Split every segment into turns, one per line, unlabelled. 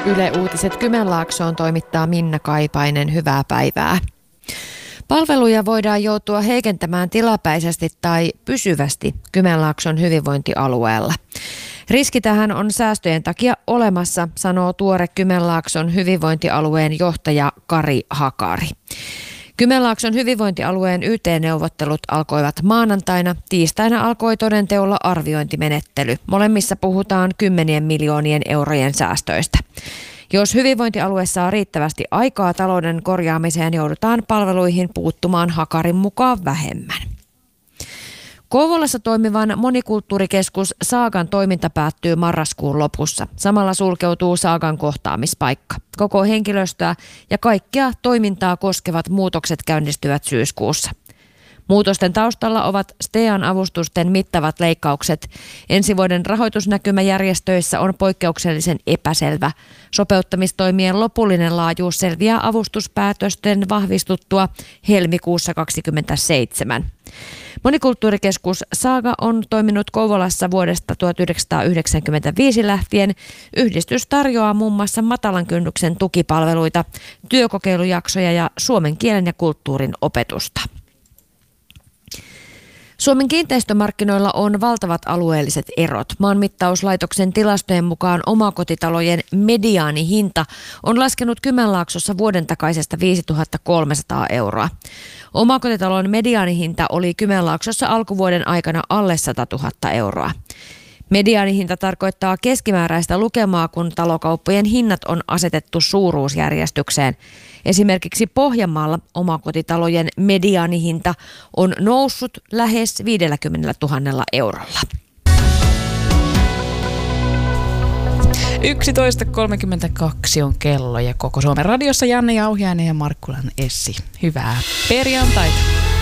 Yle Uutiset Kymenlaaksoon toimittaa Minna Kaipainen. Hyvää päivää. Palveluja voidaan joutua heikentämään tilapäisesti tai pysyvästi Kymenlaakson hyvinvointialueella. Riski tähän on säästöjen takia olemassa, sanoo tuore Kymenlaakson hyvinvointialueen johtaja Kari Hakari. Kymenlaakson hyvinvointialueen YT-neuvottelut alkoivat maanantaina. Tiistaina alkoi todenteolla arviointimenettely. Molemmissa puhutaan 10 miljoonien eurojen säästöistä. Jos hyvinvointialue saa riittävästi aikaa talouden korjaamiseen, joudutaan palveluihin puuttumaan Hakarin mukaan vähemmän. Kouvolassa toimivan monikulttuurikeskus Saagan toiminta päättyy marraskuun lopussa. Samalla sulkeutuu Saagan kohtaamispaikka. Koko henkilöstöä ja kaikkea toimintaa koskevat muutokset käynnistyvät syyskuussa. Muutosten taustalla ovat STEAn avustusten mittavat leikkaukset. Ensi vuoden rahoitusnäkymä järjestöissä on poikkeuksellisen epäselvä. Sopeuttamistoimien lopullinen laajuus selviää avustuspäätösten vahvistuttua helmikuussa 2027. Monikulttuurikeskus Saaga on toiminut Kouvolassa vuodesta 1995 lähtien. Yhdistys tarjoaa muun muassa matalan kynnyksen tukipalveluita, työkokeilujaksoja ja suomen kielen ja kulttuurin opetusta. Suomen kiinteistömarkkinoilla on valtavat alueelliset erot. Maanmittauslaitoksen tilastojen mukaan omakotitalojen mediaanihinta on laskenut Kymenlaaksossa vuoden takaisesta 5 300 euroa. Omakotitalon mediaanihinta oli Kymenlaaksossa alkuvuoden aikana alle 100 000 euroa. Mediaanihinta tarkoittaa keskimääräistä lukemaa, kun talokauppojen hinnat on asetettu suuruusjärjestykseen. Esimerkiksi Pohjanmaalla omakotitalojen mediaanihinta on noussut lähes 50 000 eurolla.
11.32 on kello ja Koko Suomen radiossa Janne Jauhiainen ja Markkulan Essi. Hyvää perjantaita.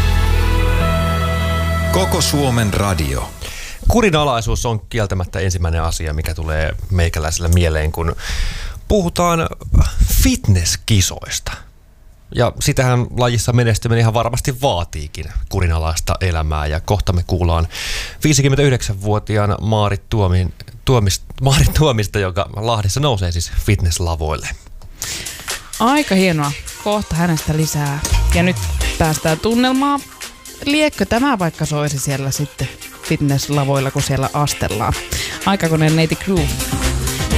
Koko Suomen radio.
Kurinalaisuus on kieltämättä ensimmäinen asia, mikä tulee meikäläisellä mieleen, kun puhutaan fitnesskisoista. Ja sitähän lajissa menestyminen ihan varmasti vaatiikin kurinalaista elämää. Ja kohta me kuullaan 59-vuotiaan Maarit Tuomista, joka Lahdessa nousee siis fitnesslavoille.
Aika hienoa. Kohta hänestä lisää. Ja nyt päästään tunnelmaan. Liekkö tämä vaikka soisi siellä sitten fitnesslavoilla, kun siellä astellaan? Aikakoneen neiti Groove.